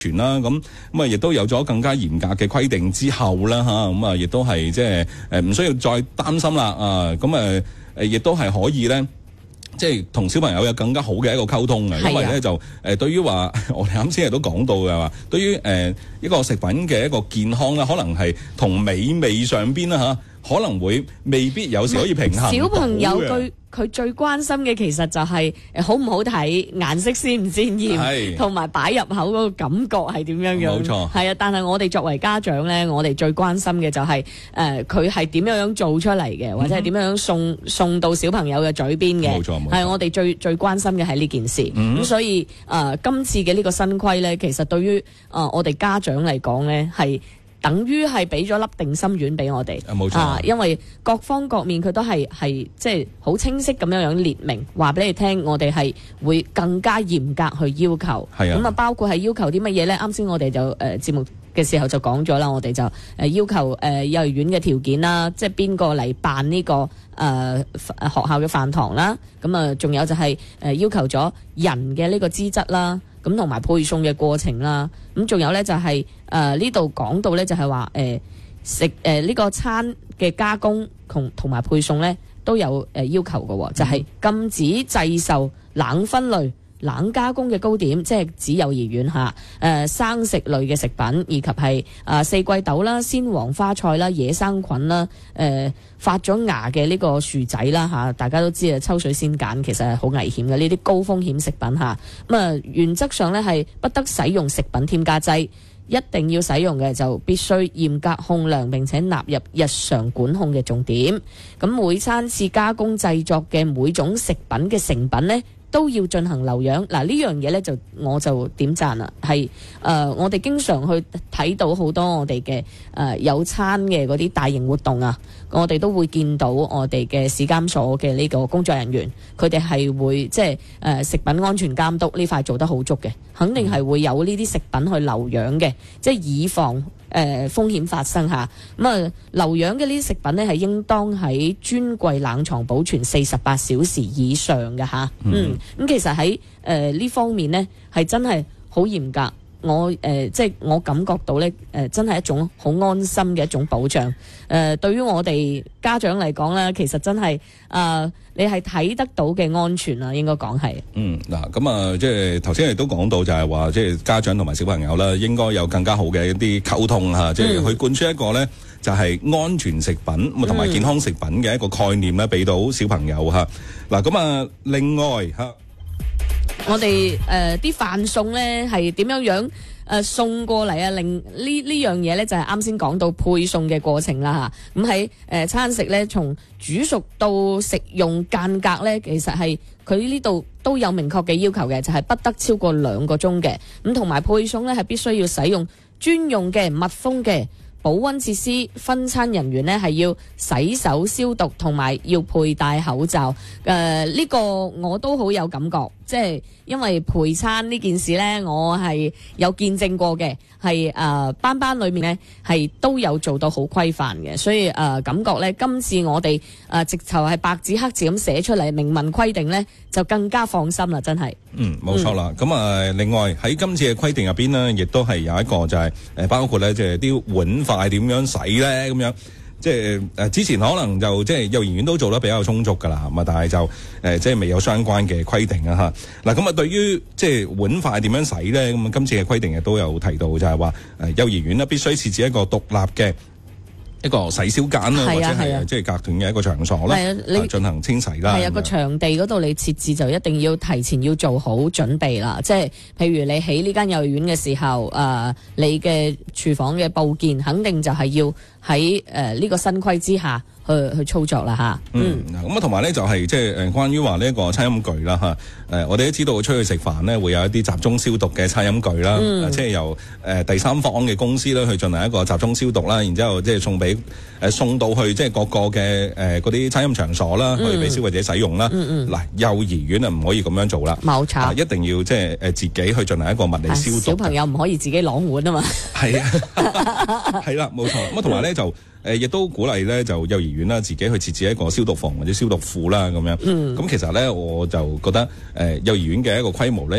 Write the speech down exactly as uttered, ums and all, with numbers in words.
全啦，咁咁啊，亦都有咗更加嚴格嘅規定之後啦，嚇咁啊，亦都係即係誒唔需要再擔心啦，啊，咁誒誒，亦都係可以咧，即係同小朋友有更加好嘅一個溝通嘅，因為咧就誒對於話我哋啱先亦都講到嘅話，對於誒一個食品嘅一個健康咧，可能係同美味上邊啦嚇，可能會未必有時可以平衡。 小朋友佢佢最關心嘅其實就係誒好唔好睇，顏色鮮唔鮮豔，同埋擺入口嗰個感覺係點樣樣。冇錯，係啊。但係我哋作為家長咧，我哋最關心嘅就係誒佢係點樣樣做出嚟嘅，或者係點樣樣送送到小朋友嘅嘴邊嘅。冇錯，冇錯。係我哋最最關心嘅係呢件事。咁、嗯、所以誒、呃、今次嘅呢個新規咧，其實對於誒、呃、我哋家長嚟講咧係。等於係俾咗粒定心丸俾我哋，冇錯啊！因為各方各面佢都係係即係好清晰咁樣樣列明，話俾你聽，我哋係會更加嚴格去要求。係啊，咁啊包括係要求啲乜嘢咧？啱先我哋就誒、呃、節目嘅時候就講咗啦，我哋就誒、呃、要求誒、呃、幼兒園嘅條件啦，即係邊個嚟辦呢、這個誒、呃、學校嘅飯堂啦。咁啊，仲有就係、是、誒、呃、要求咗人嘅呢個資質啦。咁同埋配送嘅過程啦，咁仲有咧就係誒呢度講到咧就係話誒食誒呢、呃這個餐嘅加工同同埋配送咧都有誒、呃、要求嘅、哦，就係、是、禁止製售冷分類、冷加工嘅糕點，即係指幼兒園嚇誒、呃、生食類嘅食品，以及係啊、呃、四季豆啦、鮮黃花菜啦、野生菌啦、誒、呃、發咗芽嘅呢個薯仔啦嚇、啊，大家都知啊，抽水鮮鹼其實係好危險嘅呢啲高風險食品嚇。咁啊原則上咧係不得使用食品添加劑，一定要使用嘅就必須嚴格控量並且納入日常管控嘅重點。咁每餐次加工製作嘅每種食品嘅成品咧，都要進行留樣。嗱，呢樣嘢咧就我就點讚啦，係誒、呃、我哋經常去睇到好多我哋嘅誒有餐嘅嗰啲大型活動啊，我哋都會見到我哋嘅市監所嘅呢個工作人員，佢哋係會即係誒食品安全監督呢塊做得好足嘅，肯定係會有呢啲食品去留樣嘅，即係以防誒、呃、風險發生嚇。咁啊留樣嘅呢啲食品呢，係應當喺專櫃冷藏保存四十八小時以上嘅嚇。嗯，咁、嗯、其實喺誒呢方面呢，係真係好嚴格。我誒、呃、即係我感覺到咧誒、呃，真係一種好安心嘅一種保障。誒、呃，對於我哋家長嚟講咧，其實真係啊、呃，你係睇得到嘅安全啊，應該講係。嗯，嗱，咁啊，即係頭先亦都講到就係話，即係家長同埋小朋友啦，應該有更加好嘅一啲溝通嚇，即係去灌輸一個咧就係安全食品咁同埋健康食品嘅一個概念咧，俾到小朋友嚇。嗱，咁啊，另外嚇。我哋誒啲飯餸咧係點樣樣誒、呃、送過嚟啊？令呢呢樣嘢咧就係啱先講到配送嘅過程啦嚇。咁喺誒餐食咧，從煮熟到食用間隔咧，其實係佢呢度都有明確嘅要求嘅，就係、是、不得超過兩個鐘嘅。咁同埋配送咧係必須要使用專用嘅密封嘅保溫設施，分餐人員呢係要洗手消毒，同埋要佩戴口罩。誒、呃、呢、這個我都好有感覺，即係因為陪餐呢件事呢，我係有見證過嘅，係誒、呃、班班裏面呢係都有做到好規範嘅，所以誒、呃、感覺呢，今次我哋誒、呃、直頭係白紙黑字咁寫出嚟，明文規定呢，就更加放心啦，真係。嗯，冇錯啦。咁、嗯、啊、呃，另外喺今次嘅規定入邊呢，亦都係有一個就係、是、誒包括呢，即係啲碗筷點樣洗咧，咁樣即係誒之前可能就即係幼兒園都做得比較充足噶啦，咁啊，但係就誒、呃、即係未有相關嘅規定啊嚇。嗱，咁啊，對於即係碗筷點樣洗咧，咁啊，今次嘅規定亦都有提到，就係話誒幼兒園呢必須設置一個獨立嘅一個洗手間啦，或者係即係隔斷嘅一個場所啦，你進行清洗啦。係啊，個場地嗰度你設置就一定要提前要做好準備啦。即係譬如你喺呢間幼兒園嘅時候，誒、呃、你嘅廚房嘅佈建肯定就係要喺誒呢個新規之下去去操作啦嚇。嗯，咁啊同埋咧就係即係誒關於話呢一個餐飲具啦嚇。誒我哋都知道出去食飯咧會有一啲集中消毒嘅餐飲具啦，嗯、即係由誒、呃、第三方嘅公司咧去進行一個集中消毒啦，然之後即係送俾誒、呃、送到去即係各個嘅誒嗰啲餐飲場所啦，嗯、去俾消費者使用啦。嗱、嗯嗯，幼兒園啊唔可以咁樣做啦，冇錯、啊，一定要即係誒自己去進行一個物理消毒。小朋友唔可以自己攞碗啊嘛。係啊，係啦，冇錯。咁同埋咧就誒亦、呃、都鼓勵咧就幼兒園啦自己去設置一個消毒房或者消毒庫啦咁樣。嗯，咁其實咧我就覺得誒、呃、幼兒園嘅一個規模咧。